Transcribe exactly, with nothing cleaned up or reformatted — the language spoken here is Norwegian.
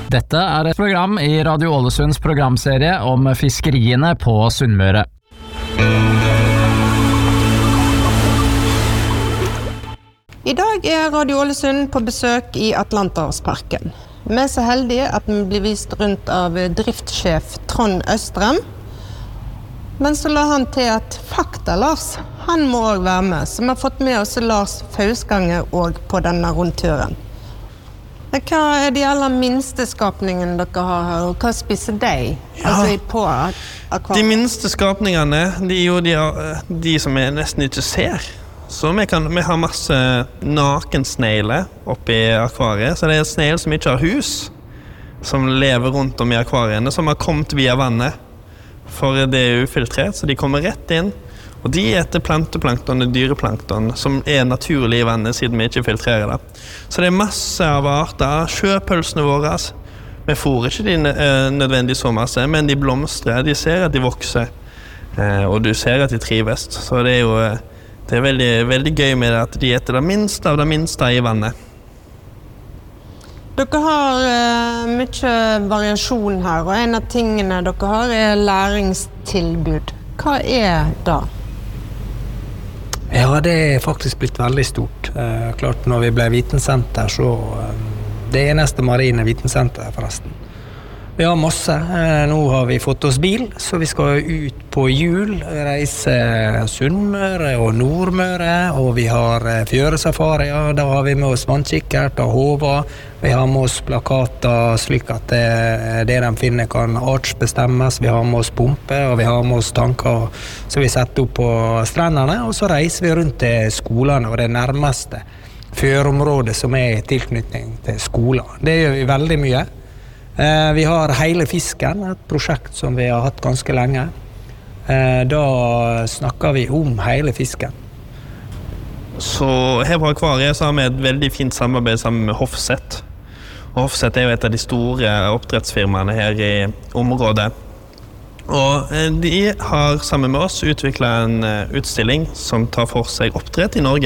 Dette er et program i Radio Ålesunds programserie om fiskeriene på Sunnmøre. I dag er Radio Ålesund på besøk i Atlanterhavsparken. Vi er så heldige at vi blir vist rundt av driftssjef Trond Østrem. Men så la han til at Fakta Lars, han må også være med. Så vi har fått med oss Lars Fausganger også på denne rundturen. Hva er de aller minste skapningene dere har her, og hva spiser de? Ja, altså på akvariet? De minste skapningene, de er jo de, de som jeg nesten ikke ser. Så vi, kan, vi har masse nakensnegler oppe i akvariet, så det er snegler som ikke har hus, som lever rundt om i akvariene, som har kommet via vannet. For det er ufiltrert, så de kommer rett inn. Og de eter planteplankton og dyreplankton, som er naturlig i vannet, siden vi ikke filtrerer det. Så det er masse av arter. Sjøpølsene våre, vi får ikke de nødvendig så masse, men de blomstrer, de ser at de vokser, og du ser at de trives. Så det er jo det er veldig, veldig gøy med det, at de eter det minste av det minste i vannet. Dere har uh, mye variasjon her, og en av tingene dere har er læringstilbud. Hva er det? Ja, det er faktisk blitt veldig stort. Eh, klart, når vi ble vitensenter, så eh, det eneste marine vitensenter forresten. Vi har masse. Eh, nå har vi fått oss bil, så vi skal ut på jul, reise Sunnmøre og Nordmøre, og vi har eh, fjøresafari, ja, da har vi med oss vannkikkert og håva. Vi har med oss plakater slik at det, det de finner kan artsbestemmes. Vi har med oss pumpe, og vi har med oss tanker så vi setter opp på strendene, og så reiser vi rundt til skolene og det nærmeste fjørområdet som er i tilknytning til skolen. Det gjør vi veldig mye. Eh, vi har Hele fisken, et prosjekt som vi har hatt ganske lenge. Eh, da snakker vi om hele fisken. Så her på akvariet så har vi et veldig fint samarbeid sammen med Hofseth. Og Hofseth er jo et av de store oppdrettsfirmaene her i området. Og de har sammen med oss utviklet en utstilling som tar for seg oppdrett i Norge.